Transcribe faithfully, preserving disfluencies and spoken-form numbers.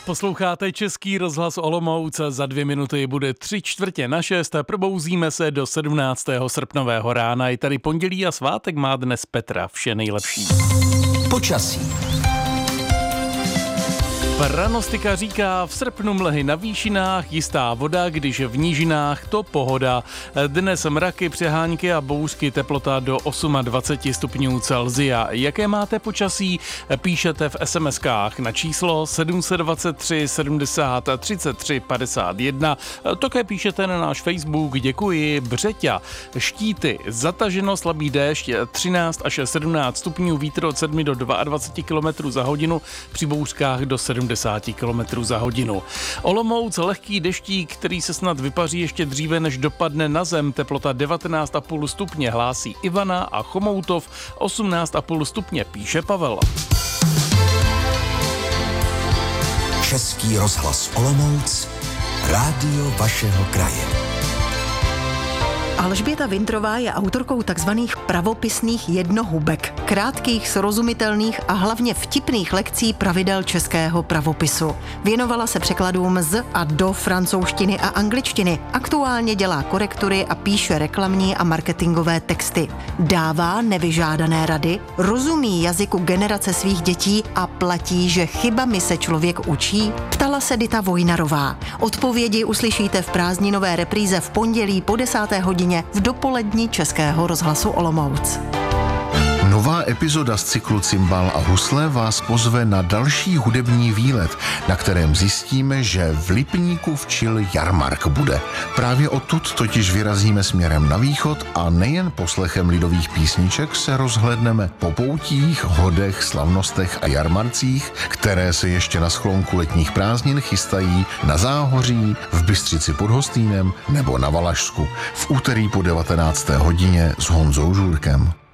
Posloucháte Český rozhlas Olomouc, za dvě minuty bude tři čtvrtě na šest, probouzíme se do sedmnáctého srpnového rána. Je tady pondělí a svátek má dnes Petra, vše nejlepší. Počasí. Pranostika říká, v srpnu mlhy na výšinách, jistá voda, když v nížinách to pohoda. Dnes mraky, přehánky a bouřky, teplota do dvacet osm stupňů Celsia. Jaké máte počasí? Píšete v es em eskách na číslo sedm set dvacet tři sedmdesát třicet tři padesát jedna. Také píšete na náš Facebook, děkuji. Břeťa, Štíty, zataženo, slabý déšť, třináct až sedmnáct stupňů, vítr od sedm do dvacet dva kilometrů za hodinu, při bouřkách do sedmdesát kilometrů za hodinu. Olomouc, lehký deštík, který se snad vypaří ještě dříve, než dopadne na zem. Teplota devatenáct celá pět stupně, hlásí Ivana, a Chomoutov osmnáct celá pět stupně, píše Pavel. Český rozhlas Olomouc, rádio vašeho kraje. Alžběta Vintrová je autorkou takzvaných pravopisných jednohubek, krátkých, srozumitelných a hlavně vtipných lekcí pravidel českého pravopisu. Věnovala se překladům z a do francouzštiny a angličtiny. Aktuálně dělá korektury a píše reklamní a marketingové texty. Dává nevyžádané rady, rozumí jazyku generace svých dětí a platí, že chybami se člověk učí? Ptala se Dita Vojnarová. Odpovědi uslyšíte v prázdninové repríze v pondělí po desáté hodině v dopolední Českého rozhlasu Olomouc. Nová epizoda z cyklu Cimbál a husle vás pozve na další hudební výlet, na kterém zjistíme, že v Lipníku včil jarmark bude. Právě odtud totiž vyrazíme směrem na východ a nejen poslechem lidových písniček se rozhlédneme po poutích, hodech, slavnostech a jarmarcích, které se ještě na sklonku letních prázdnin chystají na Záhoří, v Bystřici pod Hostýnem nebo na Valašsku v úterý po devatenácté hodině s Honzou Žurkem.